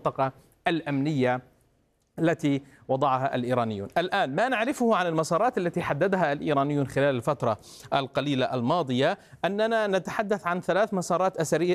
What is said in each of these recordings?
المنطقة الأمنية التي وضعها الإيرانيون. الآن ما نعرفه عن المسارات التي حددها الإيرانيون خلال الفترة القليلة الماضية أننا نتحدث عن 3 مسارات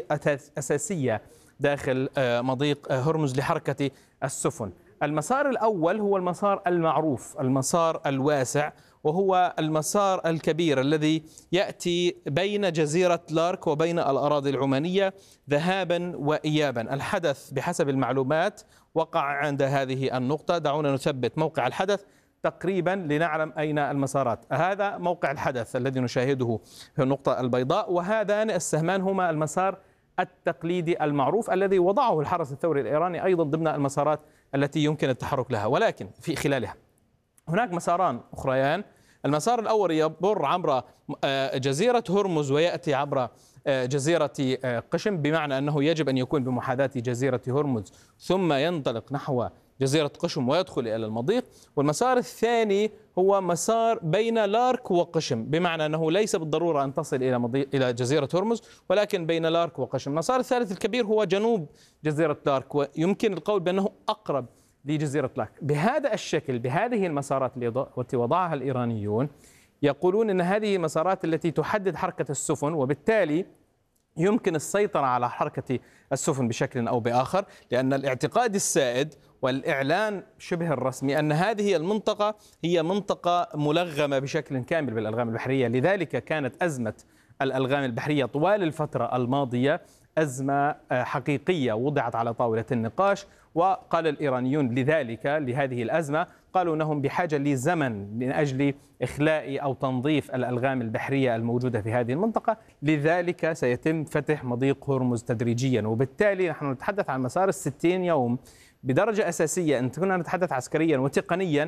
أساسية داخل مضيق هرمز لحركة السفن. المسار الأول هو المسار المعروف، المسار الواسع، وهو المسار الكبير الذي يأتي بين جزيرة لارك وبين الأراضي العمانية ذهابا وإيابا. الحدث بحسب المعلومات وقع عند هذه النقطة. دعونا نثبت موقع الحدث تقريبا لنعلم أين المسارات. هذا موقع الحدث الذي نشاهده في النقطة البيضاء، وهذان السهمان هما المسار التقليدي المعروف الذي وضعه الحرس الثوري الإيراني أيضا ضمن المسارات التي يمكن التحرك لها، ولكن في خلالها هناك مساران أخريان. المسار الأول يمر عبر جزيرة هرمز ويأتي عبر جزيرة قشم، بمعنى أنه يجب أن يكون بمحاذاة جزيرة هرمز ثم ينطلق نحو جزيرة قشم ويدخل إلى المضيق. والمسار الثاني هو مسار بين لارك وقشم، بمعنى أنه ليس بالضرورة أن تصل إلى جزيرة هرمز، ولكن بين لارك وقشم. المسار الثالث الكبير هو جنوب جزيرة لارك، ويمكن القول بأنه أقرب لجزيرة لارك. بهذا الشكل، بهذه المسارات التي وضعها الإيرانيون، يقولون أن هذه المسارات التي تحدد حركة السفن، وبالتالي يمكن السيطرة على حركة السفن بشكل أو بآخر، لأن الاعتقاد السائد والإعلان شبه الرسمي أن هذه المنطقة هي منطقة ملغمة بشكل كامل بالألغام البحرية. لذلك كانت أزمة الألغام البحرية طوال الفترة الماضية أزمة حقيقية وضعت على طاولة النقاش. وقال الإيرانيون لذلك لهذه الأزمة، قالوا أنهم بحاجة لزمن من أجل إخلاء أو تنظيف الألغام البحرية الموجودة في هذه المنطقة، لذلك سيتم فتح مضيق هرمز تدريجيا. وبالتالي نحن نتحدث عن مسار 60 يوم بدرجة أساسية. أن كنا نتحدث عسكريا وتقنيا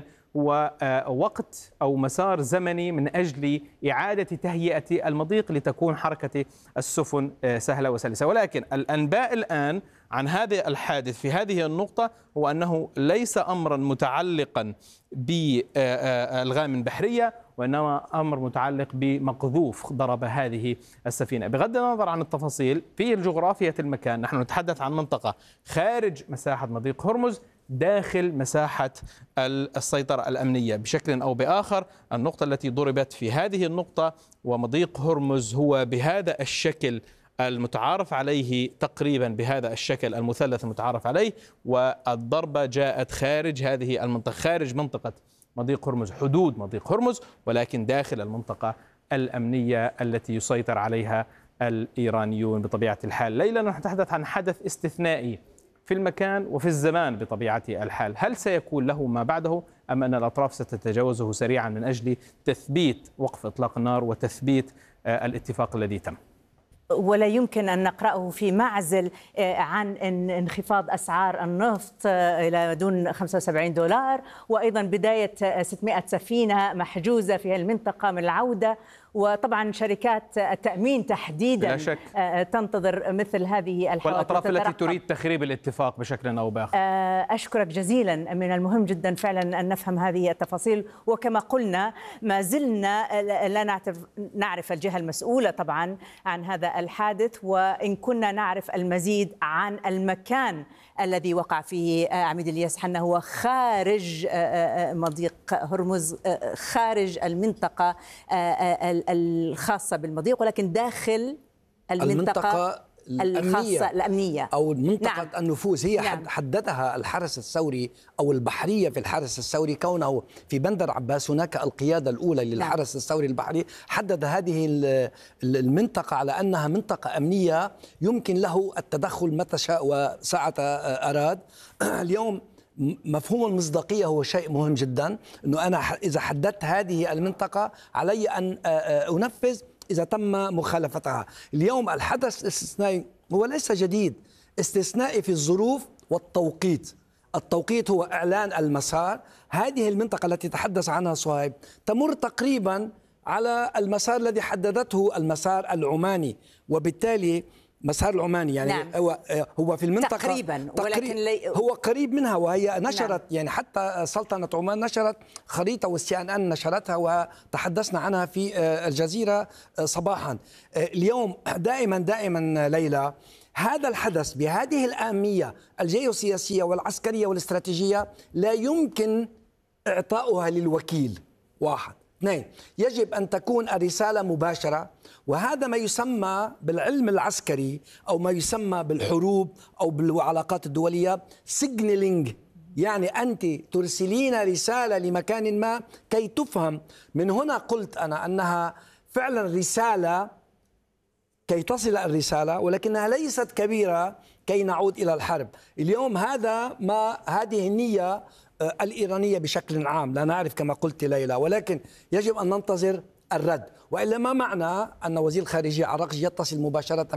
ووقت أو مسار زمني من أجل إعادة تهيئة المضيق لتكون حركة السفن سهلة وسلسة. ولكن الأنباء الآن عن هذا الحادث في هذه النقطة هو أنه ليس أمرا متعلقا بألغام بحرية، وإنما أمر متعلق بمقذوف ضرب هذه السفينة. بغض النظر عن التفاصيل في الجغرافية المكان، نحن نتحدث عن منطقة خارج مساحة مضيق هرمز داخل مساحة السيطرة الأمنية بشكل أو بآخر. النقطة التي ضربت في هذه النقطة ومضيق هرمز هو بهذا الشكل المتعارف عليه، تقريبا بهذا الشكل المثلث المتعارف عليه، والضربة جاءت خارج هذه المنطقة، خارج منطقة مضيق هرمز، حدود مضيق هرمز، ولكن داخل المنطقة الأمنية التي يسيطر عليها الإيرانيون بطبيعة الحال. ليلى نتحدث عن حدث استثنائي في المكان وفي الزمان بطبيعة الحال. هل سيكون له ما بعده أم أن الأطراف ستتجاوزه سريعا من أجل تثبيت وقف إطلاق النار وتثبيت الاتفاق الذي تم؟ ولا يمكن أن نقرأه في معزل عن انخفاض أسعار النفط إلى دون $75، وأيضا بداية 600 سفينة محجوزة في المنطقة من العودة، وطبعا شركات التأمين تحديدا لا شك تنتظر مثل هذه الحوادث، والأطراف التي تريد تخريب الاتفاق بشكل أو بآخر. أشكرك جزيلا. من المهم جدا فعلا أن نفهم هذه التفاصيل، وكما قلنا ما زلنا لا نعرف الجهة المسؤولة طبعا عن هذا الحادث، وإن كنا نعرف المزيد عن المكان الذي وقع فيه عميد الياس حنا هو خارج مضيق هرمز، خارج المنطقة الخاصة بالمضيق، ولكن داخل المنطقة الخاصة الأمنية أو منطقة نعم. النفوذ هي نعم. حددها الحرس الثوري أو البحرية في الحرس الثوري، كونه في بندر عباس هناك القيادة الأولى للحرس نعم. الثوري البحري حدد هذه المنطقة على أنها منطقة أمنية يمكن له التدخل متى شاء وساعة أراد. اليوم مفهوم المصداقية هو شيء مهم جدا، أنه أنا إذا حددت هذه المنطقة علي أن أنفذ إذا تم مخالفتها. اليوم الحدث الاستثنائي هو ليس جديد، استثنائي في الظروف والتوقيت. التوقيت هو إعلان المسار. هذه المنطقة التي تحدث عنها صهيب تمر تقريبا على المسار الذي حددته المسار العماني، وبالتالي مسار العماني يعني نعم. هو في المنطقة تقريبا، ولكن هو قريب منها، وهي نشرت نعم. يعني حتى سلطنة عمان نشرت خريطة، والسي ان ان نشرتها وتحدثنا عنها في الجزيرة صباحا. اليوم دائما ليلى هذا الحدث بهذه الأهمية الجيوسياسية والعسكرية والاستراتيجية لا يمكن إعطاؤها للوكيل. واحد. اثنين، يجب أن تكون الرسالة مباشرة، وهذا ما يسمى بالعلم العسكري أو ما يسمى بالحروب أو بالعلاقات الدولية سيجنالينج، يعني أنت ترسلين رسالة لمكان ما كي تفهم. من هنا قلت أنا أنها فعلا رسالة كي تصل الرسالة، ولكنها ليست كبيرة كي نعود إلى الحرب. اليوم هذه النية الإيرانية بشكل عام، لا نعرف كما قلت ليلى، ولكن يجب أن ننتظر الرد. وإلا ما معنى أن وزير الخارجية عراقجي يتصل مباشرة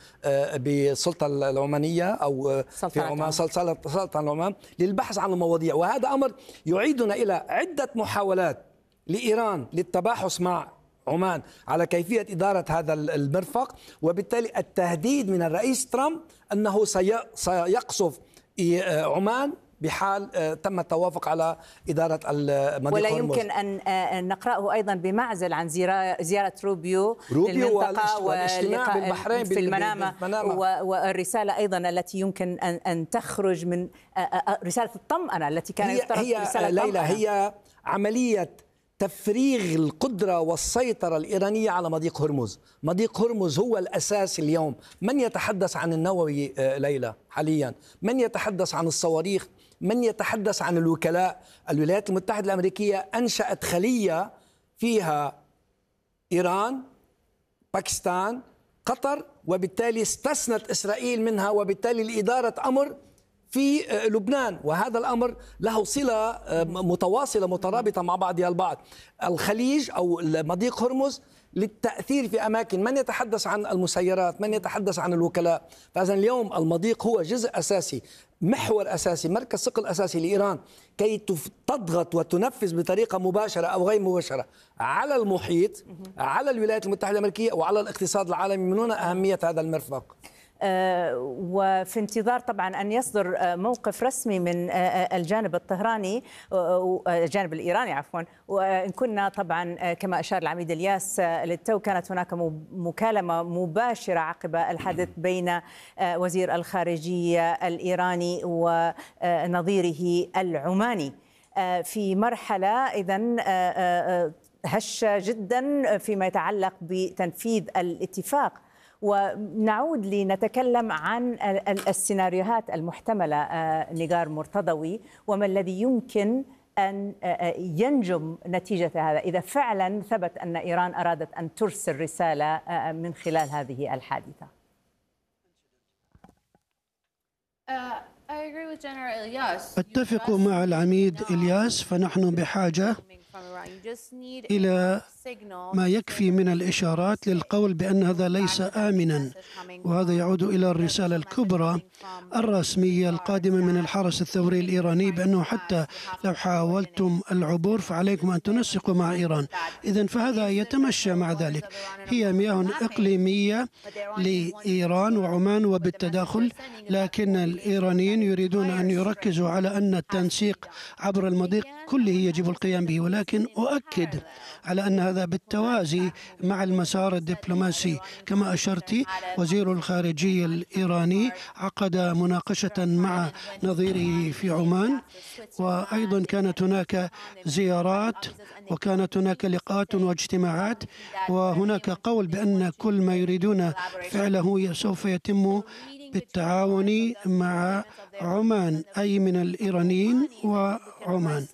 بالسلطة العمانية أو في عمان سلطة العمان للبحث عن المواضيع. وهذا أمر يعيدنا إلى عدة محاولات لإيران للتباحث مع عمان على كيفية إدارة هذا المرفق، وبالتالي التهديد من الرئيس ترامب أنه سيقصف عمان بحال تم التوافق على إدارة المضيق. ولا يمكن أن نقرأه أيضا بمعزل عن زيارة روبيو للمنطقة والاجتماع بالبحرين في المنامة، والرسالة أيضا التي يمكن أن تخرج من رسالة الطمأنة التي كان يفترض رسالة ليلى هي عملية تفريغ القدرة والسيطرة الإيرانية على مضيق هرمز. مضيق هرمز هو الأساس اليوم. من يتحدث عن النووي ليلى حاليا؟ من يتحدث عن الصواريخ؟ من يتحدث عن الوكلاء؟ الولايات المتحدة الأمريكية أنشأت خلية فيها إيران، باكستان، قطر، وبالتالي استثنت إسرائيل منها، وبالتالي لإدارة أمر في لبنان، وهذا الأمر له صلة متواصلة مترابطة مع بعضها البعض. الخليج أو مضيق هرمز للتأثير في أماكن. من يتحدث عن المسيرات؟ من يتحدث عن الوكلاء؟ فإذن اليوم المضيق هو جزء أساسي، محور أساسي، مركز ثقل أساسي لإيران كي تضغط وتنفذ بطريقة مباشرة أو غير مباشرة على المحيط، على الولايات المتحدة الأمريكية وعلى الاقتصاد العالمي. من هنا أهمية هذا المرفق. وفي انتظار طبعا أن يصدر موقف رسمي من الجانب الطهراني، الجانب الإيراني عفوا. وإن كنا طبعا كما أشار العميد الياس للتو كانت هناك مكالمة مباشرة عقب الحدث بين وزير الخارجية الإيراني ونظيره العماني في مرحلة إذن هشة جدا فيما يتعلق بتنفيذ الاتفاق. ونعود لنتكلم عن السيناريوهات المحتملة نيغار مرتضوي، وما الذي يمكن أن ينجم نتيجة هذا إذا فعلا ثبت أن إيران أرادت أن ترسل رسالة من خلال هذه الحادثة. أتفق مع العميد إلياس، فنحن بحاجة إلى ما يكفي من الإشارات للقول بأن هذا ليس آمنا، وهذا يعود إلى الرسالة الكبرى الرسمية القادمة من الحرس الثوري الإيراني بأنه حتى لو حاولتم العبور فعليكم أن تنسقوا مع إيران. إذن فهذا يتمشى مع ذلك. هي مياه إقليمية لإيران وعمان وبالتداخل، لكن الإيرانيين يريدون أن يركزوا على أن التنسيق عبر المضيق كله يجب القيام به، ولكن أؤكد على أن هذا بالتوازي مع المسار الدبلوماسي. كما أشرت، وزير الخارجية الإيراني عقد مناقشة مع نظيره في عمان، وأيضا كانت هناك زيارات وكانت هناك لقاءات واجتماعات، وهناك قول بأن كل ما يريدون فعله سوف يتم بالتعاون مع عمان، أي من الإيرانيين وعمان.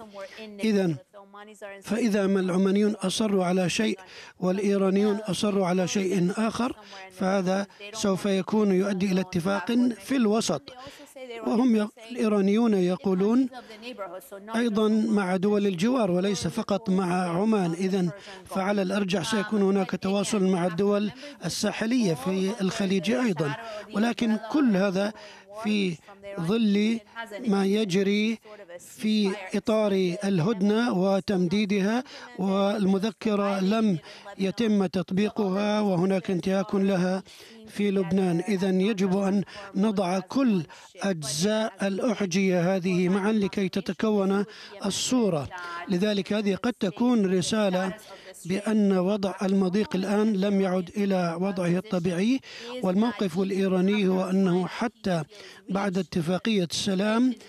فإذا ما العمانيون أصروا على شيء والإيرانيون أصروا على شيء آخر، فهذا سوف يكون يؤدي إلى اتفاق في الوسط. وهم الإيرانيون يقولون أيضا مع دول الجوار وليس فقط مع عمان. إذن فعلى الأرجح سيكون هناك تواصل مع الدول الساحلية في الخليج أيضا، ولكن كل هذا في ظل ما يجري في إطار الهدنة وتمديدها، والمذكرة لم يتم تطبيقها وهناك انتهاك لها في لبنان. إذن يجب أن نضع كل أجزاء الأحجية هذه معا لكي تتكون الصورة. لذلك هذه قد تكون رسالة بأن وضع المضيق الآن لم يعد إلى وضعه الطبيعي، والموقف الإيراني هو أنه حتى بعد اتفاقية السلام